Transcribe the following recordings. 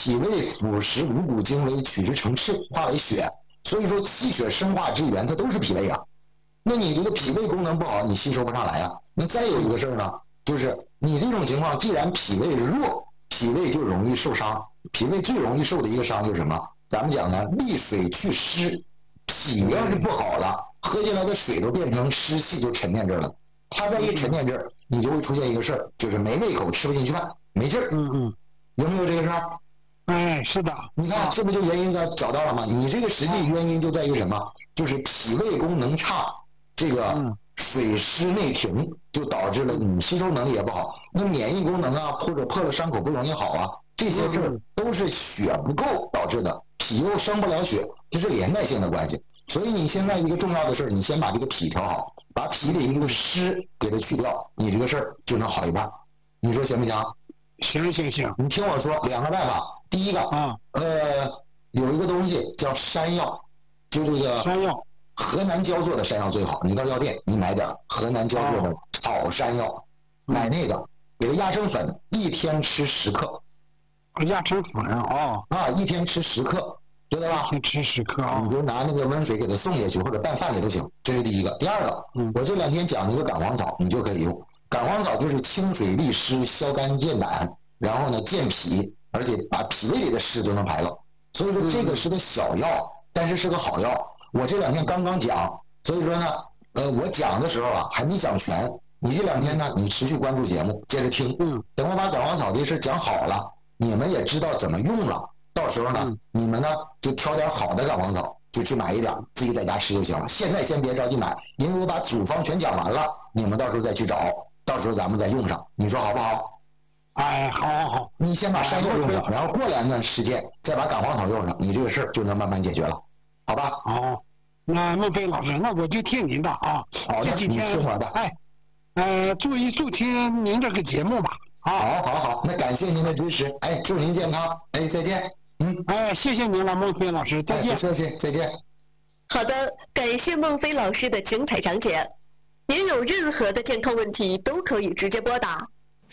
脾胃腐蚀五谷精微，取之成赤，化为血。所以说气血生化之源，它都是脾胃啊。那你这个脾胃功能不好，你吸收不上来啊。那再有一个事儿呢，就是你这种情况，既然脾胃弱，脾胃就容易受伤。脾胃最容易受的一个伤就是什么？咱们讲呢，利水祛湿。脾要是不好了，喝进来的水都变成湿气，就沉淀这儿了。它再一沉淀这儿，你就会出现一个事儿，就是没胃口，吃不进去饭，没劲儿。有没有这个事儿？ 哎，是的。 你看这不就原因找到了吗？你这个实际原因就在于什么？就是脾胃功能差，这个水湿内停，就导致了你吸收能力也不好，那免疫功能啊，或者破了伤口不容易好啊，这些事儿都是血不够导致的，脾又生不了血，这是连带性的关系。所以你现在一个重要的事儿，你先把这个脾调好，把脾里这个湿给它去掉，你这个事儿就能好一半。你说行不行？ 行。 你听我说两个办法，第一个有一个东西叫山药，就这个山药， 河南焦作的山药最好。你到药店你买点河南焦作的炒山药，买那个给它压成粉，一天吃10克。 压成粉一天吃10克。知道吧？ 先吃10克啊！ 你就拿那个温水给它送下去，或者拌饭里都行。这是第一个。第二个，我这2天讲的一个感黄草，你就可以用。感黄草就是清水利湿、消肝健胆，然后呢健脾，而且把脾胃里的湿都能排了。所以说这个是个小药，但是是个好药。我这2天刚刚讲，所以说呢，我讲的时候啊还没讲全。你这2天呢，你持续关注节目，接着听。等我把感黄草这事讲好了，你们也知道怎么用了。到时候呢，你们呢就挑点好的感黄草，就去买一点，自己在家吃就行了。现在先别着急买，因为我把组方全讲完了，你们到时候再去找，到时候咱们再用上，你说好不好？ 哎，好。 你先把山药用上，然后过2段时间再把感黄草用上，你这个事儿就能慢慢解决了，好吧？ 好，那孟非老师，那我就听您的啊。 好的， 这几天你听我的。 注意收听您这个节目吧。 好，那感谢您的支持，祝您健康，再见。 谢谢您了，孟非老师，再见。 不客气，再见。 好的，感谢孟非老师的精彩讲解。您有任何的健康问题都可以直接拨打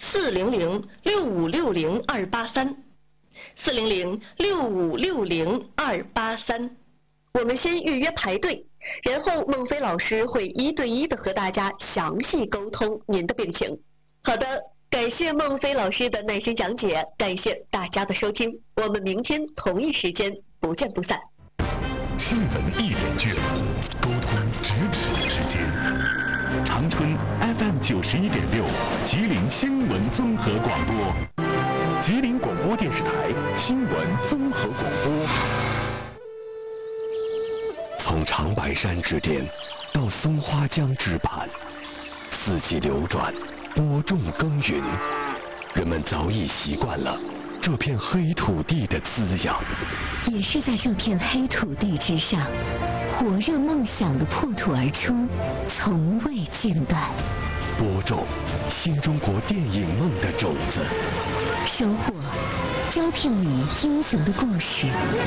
400-6560-283，400-6560-283。我们先预约排队，然后孟非老师会1对1的和大家详细沟通您的病情。好的。感谢孟非老师的耐心讲解，感谢大家的收听，我们明天同一时间不见不散。 新闻一点距离，沟通咫尺之间。长春 FM 91.6，吉林新闻综合广播，吉林广播电视台新闻综合广播。从长白山之巅到松花江之畔，四季流转。播种耕耘，人们早已习惯了这片黑土地的滋养。 也是在这片黑土地之上，火热梦想的破土而出，从未间断。 播种新中国电影梦的种子， 收获招聘你英雄的故事。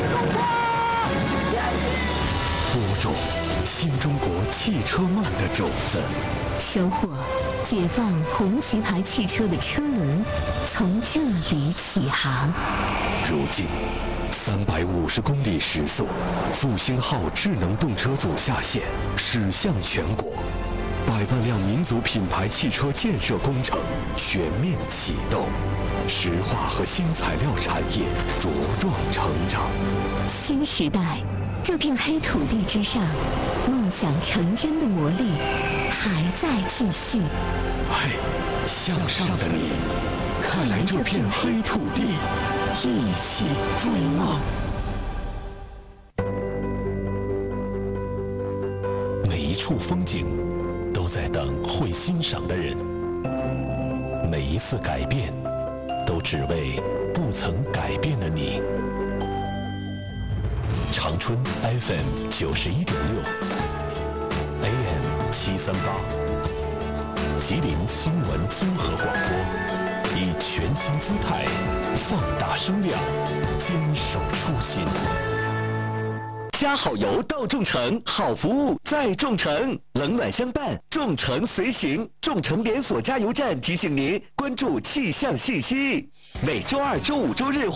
播种新中国汽车梦的种子， 收获解放红旗牌汽车的车轮从这里起航。 如今350公里时速，复兴号智能动车组下线，驶向全国，100万辆民族品牌汽车建设工程全面启动，石化和新材料产业茁壮成长。 新时代，这片黑土地之上，梦想成真的魔力还在继续。 嘿，向上的你，看来这片黑土地，一起追梦。每一处风景都在等会欣赏的人，每一次改变都只为不曾改变的你。长春 FM 91.6 AM 738，吉林新闻综合广播，以全新姿态放大声量，坚守初心。加好油到众诚，好服务在众诚，冷暖相伴，众诚随行。众诚连锁加油站提醒您关注气象信息，每周二、周五、周日。